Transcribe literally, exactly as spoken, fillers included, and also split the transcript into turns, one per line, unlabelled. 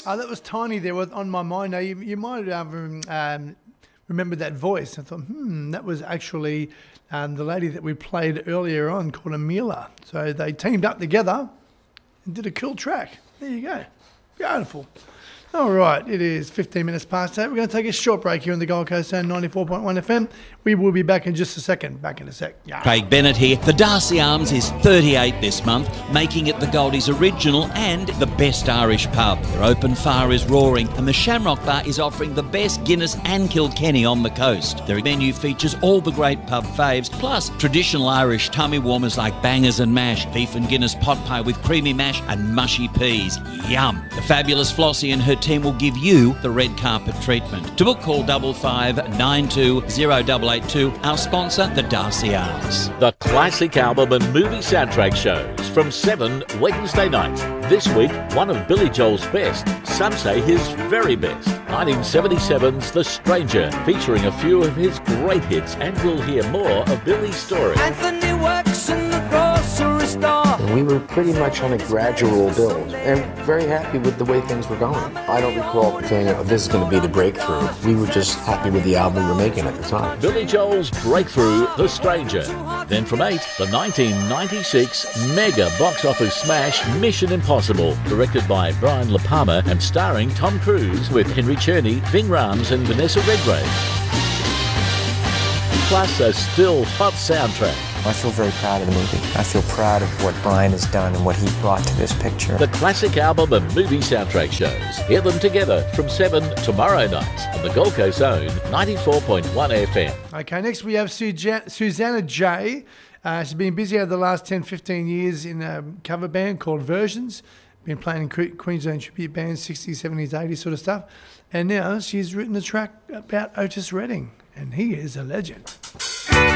Oh, that was Tiny there with On My Mind. Now, you, you might have um, remembered that voice. I thought, hmm, that was actually um, the lady that we played earlier on called Amila. So they teamed up together and did a cool track. There you go. Beautiful. All right, it is fifteen minutes past eight. We're going to take a short break here on the Gold Coast Zone ninety-four point one F M. We will be back in just a second. Back in a sec. Yeah.
Craig Bennett here. The Darcy Arms is thirty-eight this month, making it the Goldies original and the best Irish pub. Their open fire is roaring, and the Shamrock Bar is offering the best Guinness and Kilkenny on the coast. Their menu features all the great pub faves, plus traditional Irish tummy warmers like bangers and mash, beef and Guinness pot pie with creamy mash and mushy peas. Yum! The fabulous Flossie and her team will give you the red carpet treatment. To book, call double five nine two zero double eight two. Our sponsor, the Darcy Arms.
The classic album and movie soundtrack shows from seven Wednesday night. This week, one of Billy Joel's best, some say his very best. nineteen seventy-seven's The Stranger, featuring a few of his great hits, and we'll hear more of Billy's story.
Anthony works in the grocery store.
We were pretty much on a gradual build, and very happy with the way things were going. I don't recall saying, oh, this is going to be the breakthrough. We were just happy with the album we were making at the time.
Billy Joel's breakthrough, The Stranger. Then from eight, the nineteen ninety-six mega box office smash, Mission Impossible, directed by Brian La Palma and starring Tom Cruise with Henry Czerny, Ving Rhames and Vanessa Redgrave. Plus a still hot soundtrack.
I feel very proud of the movie. I feel proud of what Brian has done and what he brought to this picture.
The classic album and movie soundtrack shows. Hear them together from seven tomorrow night on the Gold Coast Zone ninety-four point one F M.
Okay, next we have Suja- Susanna J. Uh, she's been busy over the last ten, fifteen years in a cover band called Versions. Been playing in que- Queensland tribute bands, sixties, seventies, eighties sort of stuff. And now she's written a track about Otis Redding, and he is a legend.